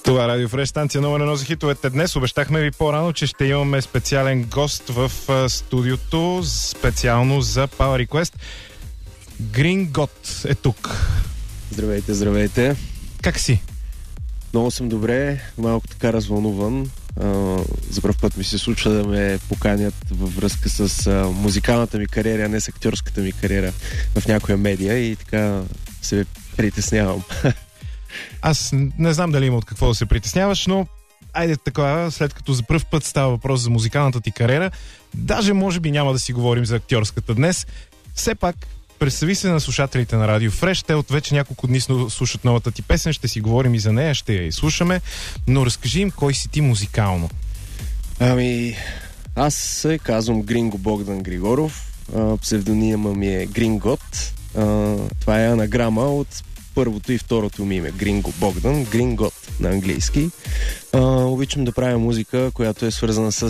Това е Радио Фреш, станция номер 1 за хитовете. Днес обещахме ви по-рано, че ще имаме специален гост в студиото, специално за Power Request. Green God е тук. Здравейте, здравейте. Как си? Много съм добре, малко така развълнуван. За пръв път ми се случва да ме поканят във връзка с музикалната ми кариера, а не с актьорската ми кариера в някоя медия и така се притеснявам. Аз не знам дали има от какво да се притесняваш, но айде така, след като за пръв път става въпрос за музикалната ти кариера, даже може би няма да си говорим за актьорската днес. Все пак, представи се на слушателите на Радио Фреш, те от вече няколко дни слушат новата ти песен, ще си говорим и за нея, ще я изслушаме, но разкажи им кой си ти музикално. Аз се казвам Гринго Богдан Григоров, псевдонима ми е Green God. Това е анаграма от първото и второто ми име. Гринго Богдан, Green God на английски. Обичам да правя музика, която е свързана с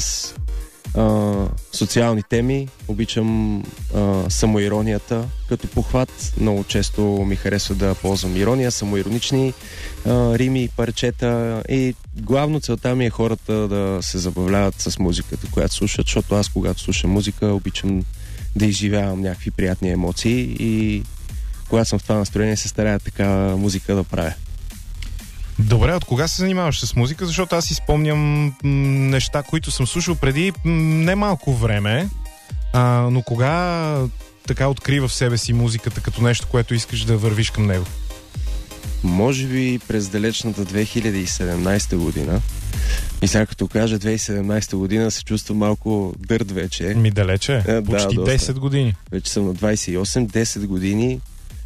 социални теми. Обичам самоиронията като похват. Много често ми харесва да ползвам ирония, самоиронични рими, парчета и главно целта ми е хората да се забавляват с музиката, която слушат, защото аз когато слушам музика обичам да изживявам някакви приятни емоции и когато съм в това настроение се старая така музика да правя. Добре, от кога се занимаваш с музика? Защото аз си спомням неща, които съм слушал преди немалко време, но кога така открива в себе си музиката като нещо, което искаш да вървиш към него? Може би през далечната 2017 година. И сега като кажа 2017 година се чувства малко дърт вече. Далече? Почти да, 10 години. Вече съм на 28, 10 години.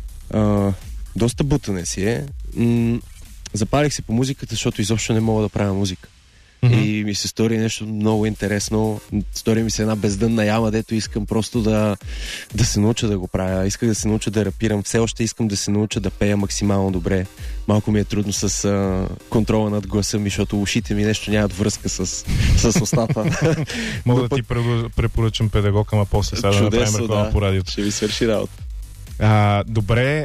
Доста бутане си е. Запалих се по музиката, защото изобщо не мога да правя музика. Mm-hmm. И ми се стори нещо много интересно. Стори ми се една бездънна яма, дето искам просто да се науча да го правя. Исках да се науча да рапирам. Все още искам да се науча да пея максимално добре. Малко ми е трудно с контрола над гласа ми, защото ушите ми нещо нямат връзка с устата. Мога да ти препоръчам педагог, ама после сега да направим реклама по радиото. Ще ви свърши работа. Добре,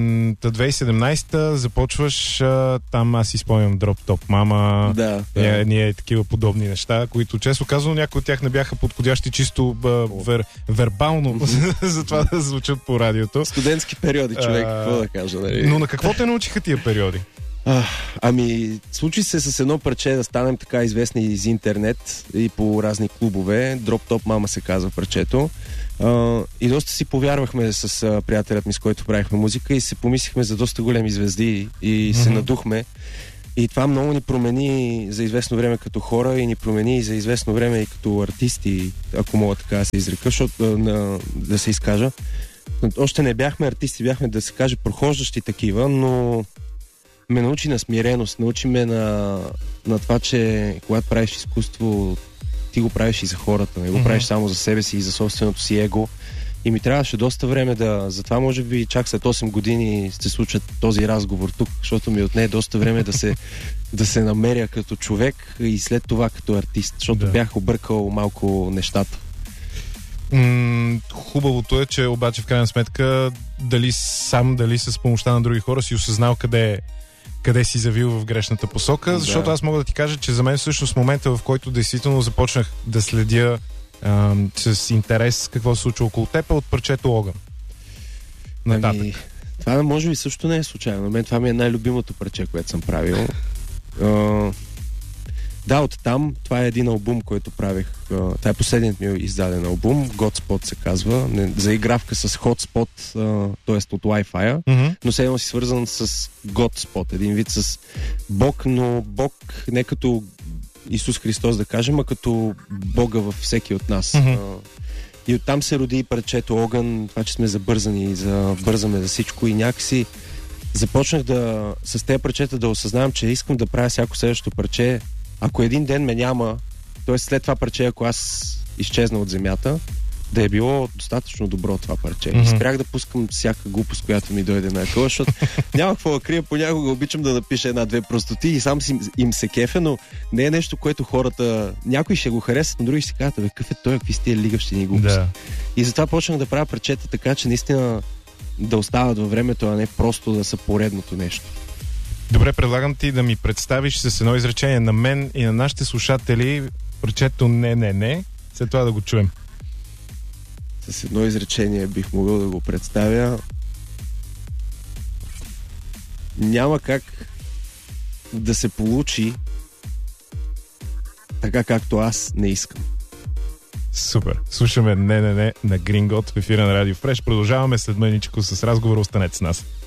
2017-та започваш там, аз си спомням Drop Top Mama, ние такива подобни неща, които често казвам, някои от тях не бяха подходящи чисто вербално за това да звучат по радиото. Студентски периоди, човек, какво да кажа. Нали? Но на какво те научиха тия периоди? Случи се с едно парче да станем така известни из интернет и по разни клубове. Drop Top Mama се казва парчето. И доста си повярвахме с приятелят ми, с който правихме музика и се помислихме за доста големи звезди и се надухме. И това много ни промени за известно време като хора и ни промени за известно време и като артисти, ако мога така да се изрека, да се изкажа. Още не бяхме артисти, бяхме, да се каже, прохождащи такива, но ме научи на смиреност, научи ме на това, че когато правиш изкуство, ти го правиш и за хората, не го правиш само за себе си и за собственото си его. И ми трябваше доста време затова може би чак след 8 години се случва този разговор тук, защото ми отне доста време да се намеря като човек и след това като артист, защото бях объркал малко нещата. Хубавото е, че обаче в крайна сметка дали с помощта на други хора си осъзнал къде си завил в грешната посока, защото аз мога да ти кажа, че за мен всъщност момента, в който действително започнах да следя с интерес какво се случва около теб, от парчето Огън. Нататък. Това може би също не е случайно. На мен това ми е най-любимото парче, което съм правил. Оттам, това е един албум, който правих. Това е последният ми издаден албум. Godspot се казва. Заигравка с Hotspot, т.е. от Wi-Fi, но все едно си свързан с Godspot. Един вид с Бог, но Бог не като Исус Христос, да кажем, а като Бога във всеки от нас. И оттам се роди парчето Огън, това, че сме бързаме за всичко и някакси започнах с тези парчета да осъзнавам, че искам да правя всяко следващо парче. Ако един ден ме няма, т.е. след това парче, ако аз изчезна от земята, да е било достатъчно добро това парче. И спрях да пускам всяка глупост, която ми дойде на акъла, защото няма какво да крия, понякога обичам да напиша една-две простоти и сам им се кефе, но не е нещо, което хората, някои ще го харесат, но други си казват, какъв е той, какви сте лигавщини глупости. Да. И затова почнах да правя парчета така, че наистина да остават във времето, а не просто да са поредното нещо. Добре, предлагам ти да ми представиш с едно изречение на мен и на нашите слушатели прочето не. След това да го чуем. С едно изречение бих могъл да го представя. Няма как да се получи така, както аз не искам. Супер. Слушаме не на Green God в ефира на Радио Фреш. Продължаваме след мъничко с разговора. Останете с нас.